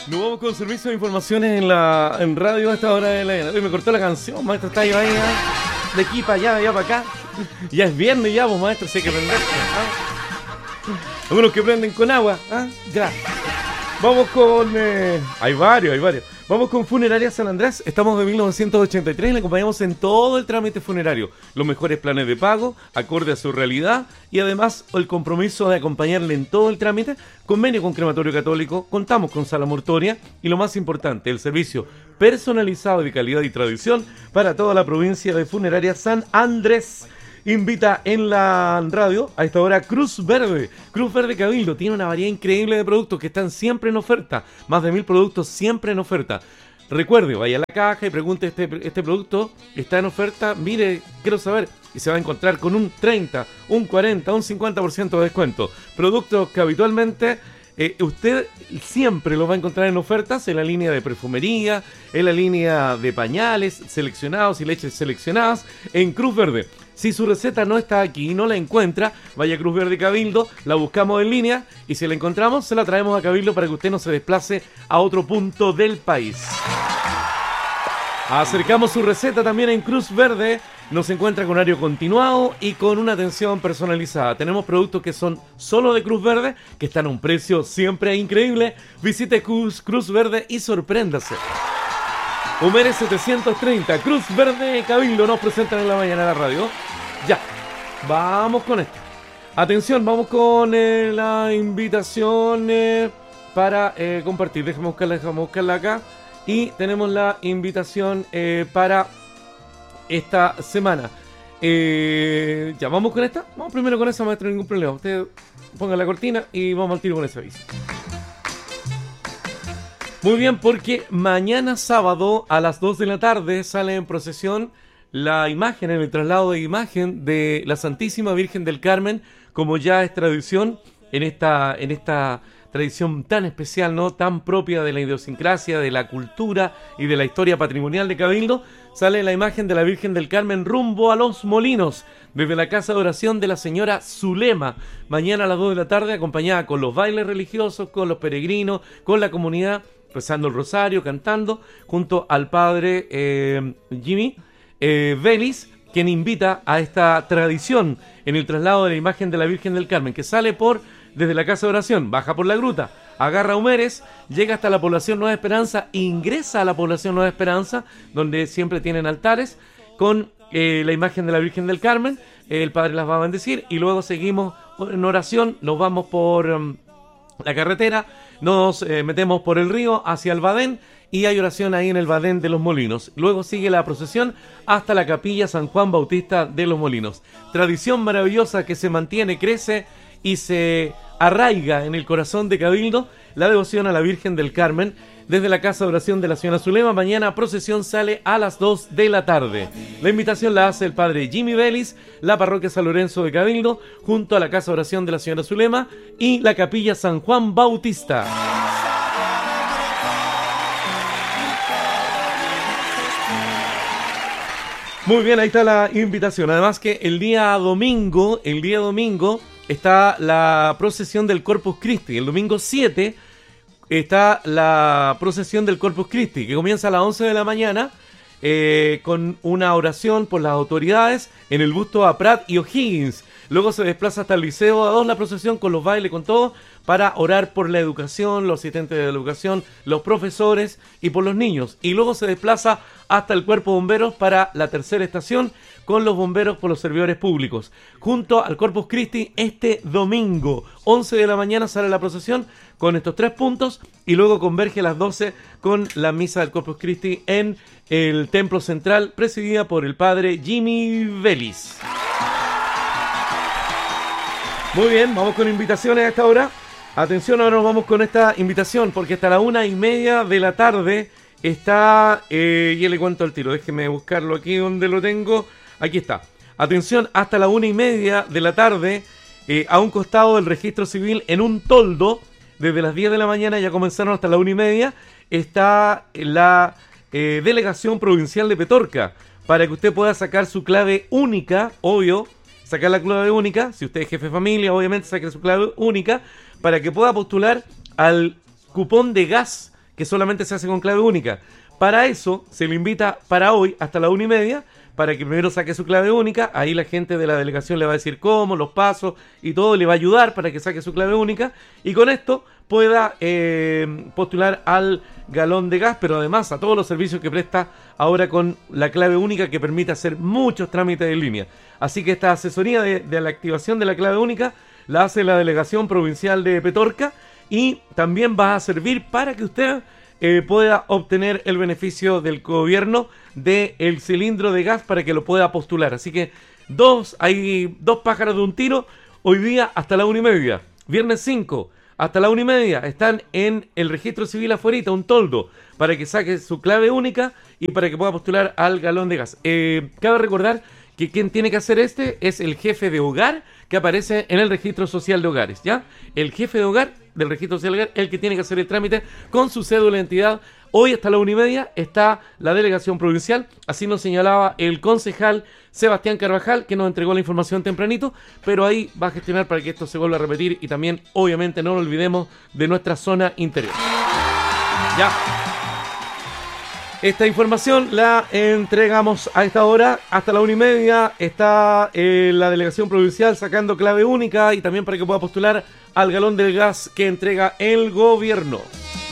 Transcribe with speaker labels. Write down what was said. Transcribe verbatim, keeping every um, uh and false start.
Speaker 1: Nos vamos con servicio de informaciones en la en radio a esta hora de la... Uy, me cortó la canción, maestro, está ahí, ahí, ahí, de aquí para allá, de allá para acá. Ya es viernes ya, pues, maestro, sí hay que prender. ¿Ah? Algunos que prenden con agua, ¿ah? Ya. Vamos con... Eh... Hay varios, hay varios. Vamos con Funeraria San Andrés. Estamos de mil novecientos ochenta y tres y le acompañamos en todo el trámite funerario. Los mejores planes de pago, acorde a su realidad y además el compromiso de acompañarle en todo el trámite. Convenio con Crematorio Católico, contamos con sala mortuoria y lo más importante, el servicio personalizado de calidad y tradición para toda la provincia de Funeraria San Andrés. Invita en la radio a esta hora Cruz Verde. Cruz Verde Cabildo tiene una variedad increíble de productos que están siempre en oferta. Más de mil productos siempre en oferta. Recuerde, vaya a la caja y pregunte, este, este producto está en oferta, mire, quiero saber. Y se va a encontrar con un treinta, un cuarenta, un cincuenta por ciento de descuento. Productos que habitualmente eh, usted siempre los va a encontrar en ofertas en la línea de perfumería, en la línea de pañales seleccionados y leches seleccionadas en Cruz Verde. Si su receta no está aquí y no la encuentra, vaya a Cruz Verde Cabildo, la buscamos en línea y si la encontramos, se la traemos a Cabildo para que usted no se desplace a otro punto del país. Acercamos su receta también en Cruz Verde, nos encuentra con horario continuado y con una atención personalizada. Tenemos productos que son solo de Cruz Verde, que están a un precio siempre increíble. Visite Cruz, Cruz Verde y sorpréndase. Humeres setecientos treinta, Cruz Verde Cabildo nos presentan en la mañana de la radio. Ya, vamos con esto. Atención, vamos con eh, la invitación eh, para eh, compartir. Déjame buscarla, déjame buscarla acá. Y tenemos la invitación eh, para esta semana. Eh, ya, vamos con esta. Vamos primero con esa, maestro, ningún problema. Usted ponga la cortina y vamos al tiro con ese aviso. Muy bien, porque mañana sábado a las dos de la tarde sale en procesión la imagen, en el traslado de imagen de la Santísima Virgen del Carmen, como ya es tradición en esta, en esta tradición tan especial, ¿no? Tan propia de la idiosincrasia, de la cultura y de la historia patrimonial de Cabildo. Sale la imagen de la Virgen del Carmen rumbo a Los Molinos, desde la casa de oración de la señora Zulema. Mañana a las dos de la tarde, acompañada con los bailes religiosos, con los peregrinos, con la comunidad, rezando el rosario, cantando, junto al padre eh, Jimmy eh, Vélez, quien invita a esta tradición en el traslado de la imagen de la Virgen del Carmen, que sale por desde la casa de oración, baja por la gruta, agarra Humeres, llega hasta la población Nueva Esperanza, ingresa a la población Nueva Esperanza, donde siempre tienen altares, con eh, la imagen de la Virgen del Carmen, eh, el padre las va a bendecir, y luego seguimos en oración, nos vamos por um, la carretera, nos eh, metemos por el río hacia el Badén, y hay oración ahí en el Badén de Los Molinos. Luego sigue la procesión hasta la capilla San Juan Bautista de Los Molinos. Tradición maravillosa que se mantiene, crece y se arraiga en el corazón de Cabildo, la devoción a la Virgen del Carmen. Desde la casa de oración de la señora Zulema, mañana procesión sale a las dos de la tarde. La invitación la hace el padre Jimmy Vélez, la parroquia San Lorenzo de Cabildo, junto a la casa de oración de la señora Zulema y la capilla San Juan Bautista. Muy bien, ahí está la invitación. Además que el día domingo, el día domingo está la procesión del Corpus Christi. El domingo siete está la procesión del Corpus Christi, que comienza a las once de la mañana eh, con una oración por las autoridades en el busto a Prat y O'Higgins. Luego se desplaza hasta el Liceo A dos la procesión con los bailes, con todo, para orar por la educación, los asistentes de la educación, los profesores y por los niños. Y luego se desplaza hasta el Cuerpo de Bomberos para la tercera estación con los bomberos por los servidores públicos. Junto al Corpus Christi este domingo, once de la mañana sale la procesión con estos tres puntos y luego converge a las doce con la misa del Corpus Christi en el Templo Central presidida por el padre Jimmy Vélez. Muy bien, vamos con invitaciones a esta hora. Atención, ahora nos vamos con esta invitación porque hasta la una y media de la tarde está, eh, ya le cuento al tiro, déjeme buscarlo aquí donde lo tengo, aquí está. Atención, hasta la una y media de la tarde, eh, a un costado del registro civil en un toldo, desde las diez de la mañana, ya comenzaron hasta la una y media, está la eh, delegación provincial de Petorca, para que usted pueda sacar su clave única, obvio, sacar la clave única, si usted es jefe de familia, obviamente saque su clave única, para que pueda postular al cupón de gas que solamente se hace con clave única. Para eso se le invita para hoy hasta la una y media, para que primero saque su clave única. Ahí la gente de la delegación le va a decir cómo, los pasos y todo, le va a ayudar para que saque su clave única y con esto pueda eh, postular al galón de gas, pero además a todos los servicios que presta ahora con la clave única, que permite hacer muchos trámites en línea. Así que esta asesoría de, de la activación de la clave única la hace la delegación provincial de Petorca y también va a servir para que usted eh, pueda obtener el beneficio del gobierno del cilindro de gas para que lo pueda postular. Así que dos, hay dos pájaros de un tiro hoy día hasta la una y media. Viernes cinco. Hasta la una y media están en el registro civil afuera, un toldo, para que saque su clave única y para que pueda postular al galón de gas. Eh, cabe recordar que quien tiene que hacer este es el jefe de hogar que aparece en el registro social de hogares, ¿ya? El jefe de hogar del registro social de hogar, el que tiene que hacer el trámite con su cédula de identidad. Hoy hasta la una y media está la delegación provincial, así nos señalaba el concejal Sebastián Carvajal, que nos entregó la información tempranito, pero ahí va a gestionar para que esto se vuelva a repetir y también, obviamente, no lo olvidemos de nuestra zona interior. Ya. Esta información la entregamos a esta hora, hasta la una y media está eh, la delegación provincial sacando clave única y también para que pueda postular al galón del gas que entrega el gobierno.